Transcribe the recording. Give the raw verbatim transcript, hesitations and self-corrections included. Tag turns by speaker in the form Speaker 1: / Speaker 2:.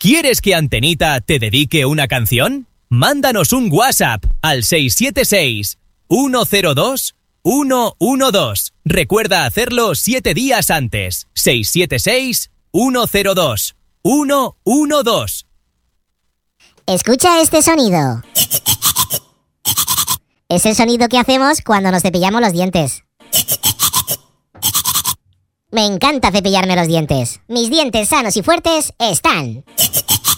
Speaker 1: ¿Quieres que Antenita te dedique una canción? Mándanos un WhatsApp al seis siete seis, uno cero dos, uno uno dos. Recuerda hacerlo siete días antes. seis siete seis, uno cero dos, uno uno dos.
Speaker 2: Escucha este sonido. Es el sonido que hacemos cuando nos cepillamos los dientes. Me encanta cepillarme los dientes. Mis dientes sanos y fuertes están.